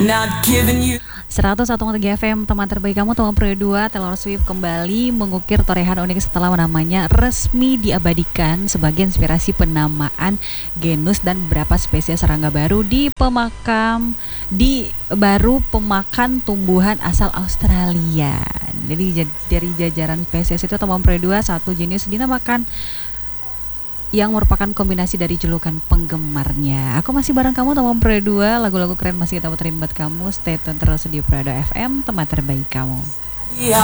Not giving you 101,3 FM, teman terbaik kamu, teman periode 2. Taylor Swift kembali mengukir torehan unik setelah namanya resmi diabadikan sebagai inspirasi penamaan genus dan beberapa spesies serangga baru di pemakan tumbuhan asal Australia. Jadi dari jajaran spesies itu teman periode 2, satu jenis dinamakan yang merupakan kombinasi dari julukan penggemarnya. Aku masih bareng kamu teman periode 2, lagu-lagu keren masih kita puterin buat kamu. Stay tune terus di Prado FM, teman terbaik kamu.